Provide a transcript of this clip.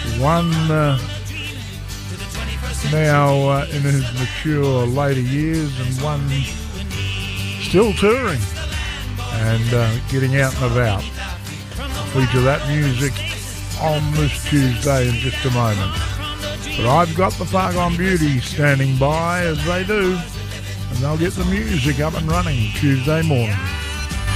One now in his mature later years, and one still touring and getting out and about. I'll feature that music on this Tuesday in just a moment. But I've got the Fargon Beauty standing by as they do, and they'll get the music up and running Tuesday morning.